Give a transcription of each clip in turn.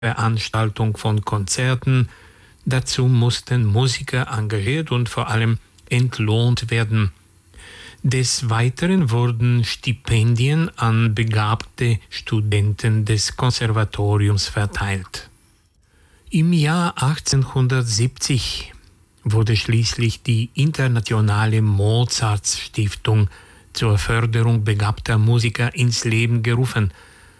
Veranstaltung von Konzerten. Dazu mussten Musiker engagiert und vor allem entlohnt werden. Des Weiteren wurden Stipendien an begabte Studenten des Konservatoriums verteilt. Im Jahr 1870 wurde schließlich die Internationale Mozarts-Stiftung zur Förderung begabter Musiker ins Leben gerufen.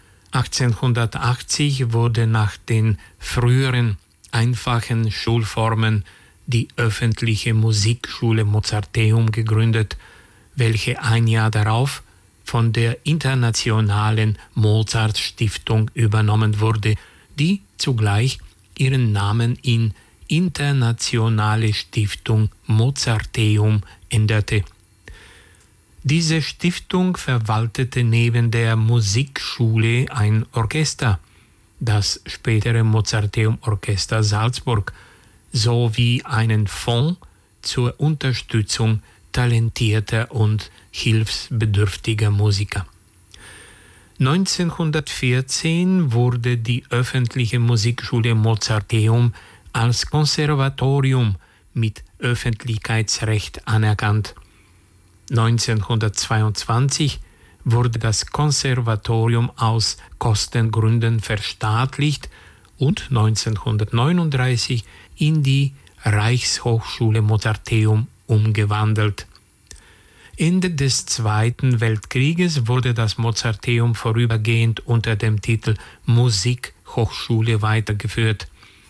1880 wurde nach den früheren einfachen Schulformen die öffentliche Musikschule Mozarteum gegründet, welche ein Jahr darauf von der Internationalen Mozart-Stiftung übernommen wurde, die zugleich ihren Namen in Internationale Stiftung Mozarteum änderte. Diese Stiftung verwaltete neben der Musikschule ein Orchester, das spätere Mozarteum-Orchester Salzburg, sowie einen Fonds zur Unterstützung talentierter und hilfsbedürftiger Musiker. 1914 wurde die öffentliche Musikschule Mozarteum als Konservatorium mit Öffentlichkeitsrecht anerkannt. 1922 wurde das Konservatorium aus Kostengründen verstaatlicht und 1939 in die Reichshochschule Mozarteum umgewandelt. Ende des Zweiten Weltkrieges wurde das Mozarteum vorübergehend unter dem Titel Musikhochschule weitergeführt.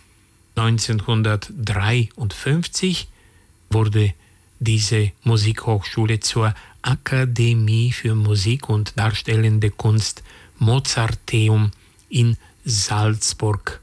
1953 wurde diese Musikhochschule zur Akademie für Musik und Darstellende Kunst Mozarteum in Salzburg.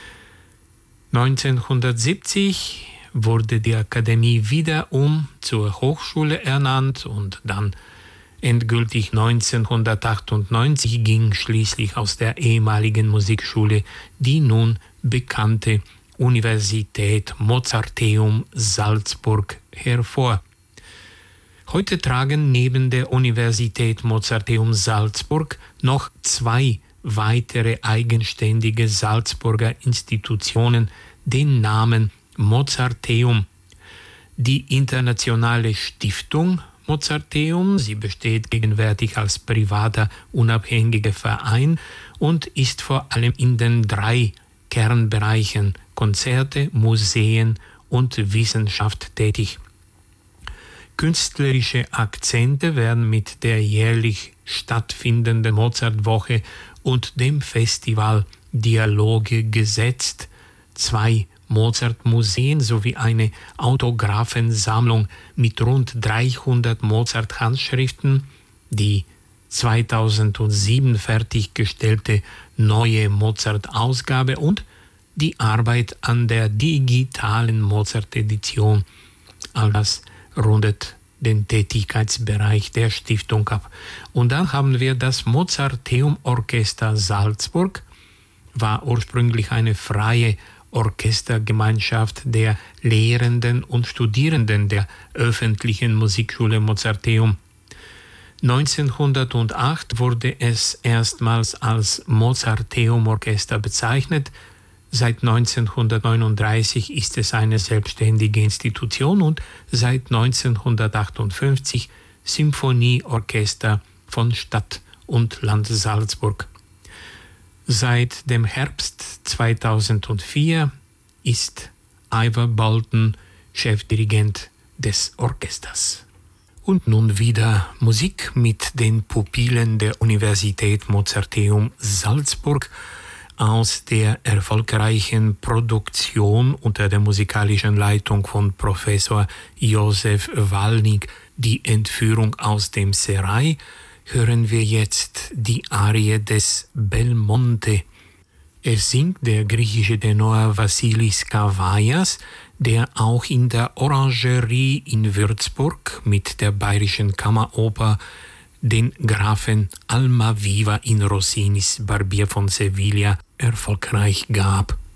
1970 wurde die Akademie wiederum zur Hochschule ernannt und dann endgültig 1998 ging schließlich aus der ehemaligen Musikschule die nun bekannte Universität Mozarteum Salzburg hervor. Heute tragen neben der Universität Mozarteum Salzburg noch 2 weitere eigenständige Salzburger Institutionen den Namen Mozarteum. Die Internationale Stiftung Mozarteum, sie besteht gegenwärtig als privater, unabhängiger Verein und ist vor allem in den 3 Kernbereichen Konzerte, Museen und Wissenschaft tätig. Künstlerische Akzente werden mit der jährlich stattfindenden Mozartwoche und dem Festival Dialoge gesetzt. 2 Mozart-Museen sowie eine Autographensammlung mit rund 300 Mozart-Handschriften, die 2007 fertiggestellte neue Mozart-Ausgabe und die Arbeit an der digitalen Mozart-Edition. All das rundet den Tätigkeitsbereich der Stiftung ab. Und dann haben wir das Mozarteum-Orchester Salzburg, war ursprünglich eine freie Orchestergemeinschaft der Lehrenden und Studierenden der öffentlichen Musikschule Mozarteum. 1908 wurde es erstmals als Mozarteum-Orchester bezeichnet. Seit 1939 ist es eine selbstständige Institution und seit 1958 Symphonieorchester von Stadt und Land Salzburg. Seit dem Herbst 2004 ist Ivor Bolton Chefdirigent des Orchesters. Und nun wieder Musik mit den Pupillen der Universität Mozarteum Salzburg aus der erfolgreichen Produktion unter der musikalischen Leitung von Professor Josef Walnig, die Entführung aus dem Serail, hören wir jetzt die Arie des Belmonte. Es singt der griechische Tenor Vassilis Kavaias, der auch in der Orangerie in Würzburg mit der Bayerischen Kammeroper den Grafen Almaviva in Rossinis Barbier von Sevilla erfolgreich gab.